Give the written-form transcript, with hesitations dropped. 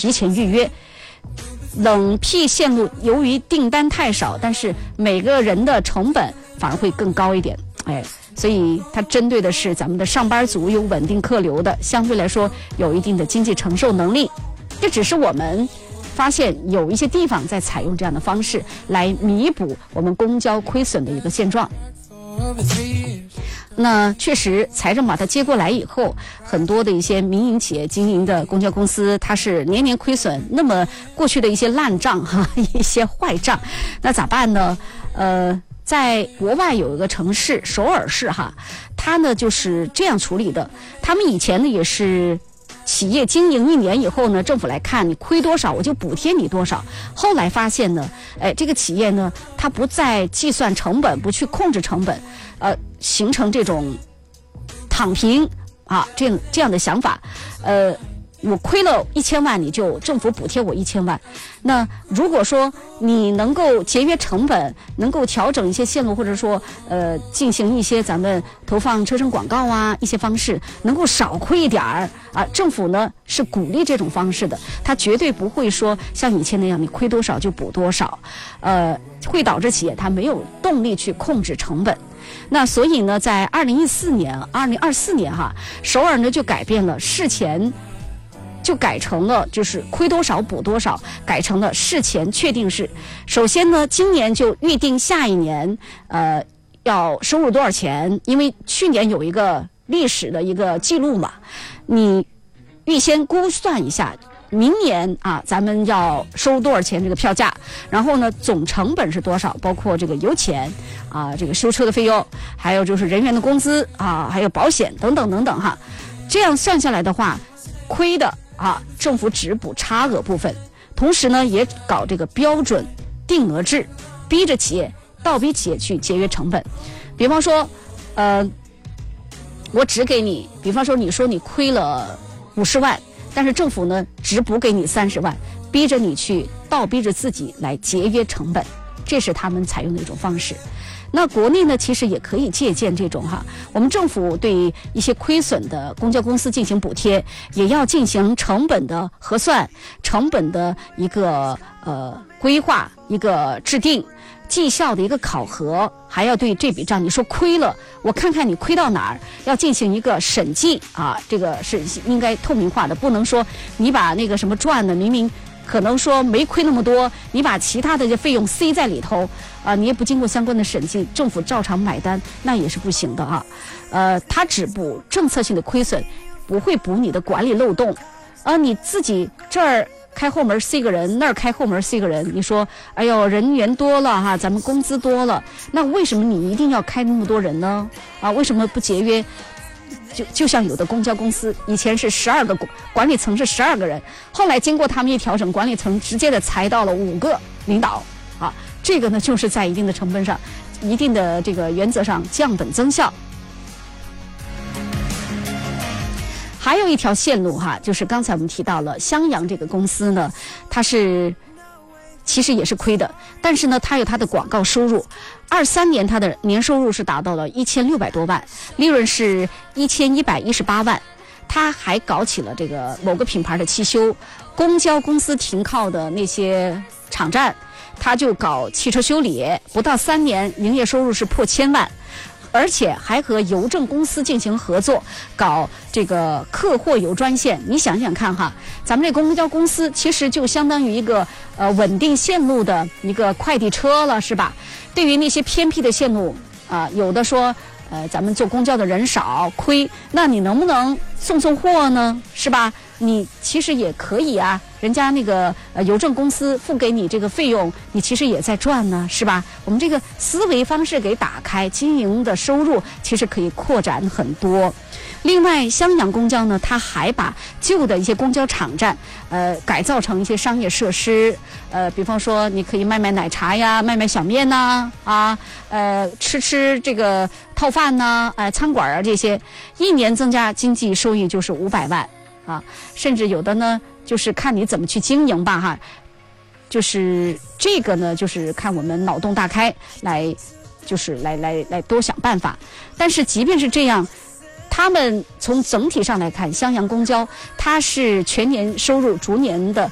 提前预约。冷僻线路由于订单太少，但是每个人的成本反而会更高一点，所以它针对的是咱们的上班族，有稳定客流的，相对来说有一定的经济承受能力。这只是我们发现有一些地方在采用这样的方式来弥补我们公交亏损的一个现状。那确实财政把它接过来以后，很多的一些民营企业经营的公交公司它是年年亏损，那么过去的一些烂账一些坏账，那咋办呢？在国外有一个城市首尔市它呢就是这样处理的。他们以前呢也是企业经营1年以后呢，政府来看你亏多少我就补贴你多少。后来发现呢，这个企业呢它不再计算成本，不去控制成本，形成这种躺平这样的想法。我亏了1000万，你就政府补贴我1000万。那如果说你能够节约成本，能够调整一些线路，或者说进行一些咱们投放车身广告一些方式，能够少亏一点儿政府呢是鼓励这种方式的，它绝对不会说像以前那样你亏多少就补多少，会导致企业它没有动力去控制成本。那所以呢，在2014年、2024年首尔呢就改变了事前。就改成了就是亏多少补多少，改成了事前确定式。首先呢，今年就预定下一年要收入多少钱，因为去年有一个历史的一个记录嘛，你预先估算一下明年咱们要收多少钱这个票价，然后呢总成本是多少，包括这个油钱这个修车的费用，还有就是人员的工资还有保险等等等等这样算下来的话，亏的政府只补差额部分，同时呢也搞这个标准定额制，倒逼企业去节约成本。比方说我只给你，比方说你说你亏了50万，但是政府呢只补给你30万，逼着你去倒逼着自己来节约成本，这是他们采用的一种方式。那国内呢其实也可以借鉴这种我们政府对一些亏损的公交公司进行补贴，也要进行成本的核算，成本的一个规划，一个制定，绩效的一个考核，还要对这笔账你说亏了，我看看你亏到哪儿，要进行一个审计这个是应该透明化的，不能说你把那个什么赚的明明可能说没亏那么多，你把其他的这费用塞在里头你也不经过相关的审计，政府照常买单，那也是不行的它只补政策性的亏损，不会补你的管理漏洞你自己这儿开后门塞个人，那儿开后门塞个人，你说哎呦人员多了咱们工资多了，那为什么你一定要开那么多人呢为什么不节约？就像有的公交公司以前是12个管理层是12个人，后来经过他们一调整，管理层直接的裁到了5个领导这个呢就是在一定的成本上，一定的这个原则上降本增效。还有一条线路就是刚才我们提到了襄阳这个公司呢，它是其实也是亏的，但是呢它有它的广告收入，23年它的年收入是达到了1600多万，利润是1118万。它还搞起了这个某个品牌的汽修，公交公司停靠的那些场站，它就搞汽车修理，不到3年营业收入是破1000万。而且还和邮政公司进行合作，搞这个客货邮专线。你想想看咱们这公交公司其实就相当于一个稳定线路的一个快递车了，是吧？对于那些偏僻的线路有的说咱们坐公交的人少亏，那你能不能送货呢？是吧？你其实也可以人家那个邮政公司付给你这个费用，你其实也在赚呢，是吧？我们这个思维方式给打开，经营的收入其实可以扩展很多。另外襄阳公交呢，它还把旧的一些公交场站改造成一些商业设施，比方说你可以卖奶茶呀，卖小面呐吃这个套饭呐餐馆这些，一年增加经济收益就是500万甚至有的呢就是看你怎么去经营吧就是这个呢就是看我们脑洞大开来多想办法。但是即便是这样，他们从整体上来看，襄阳公交它是全年收入逐年的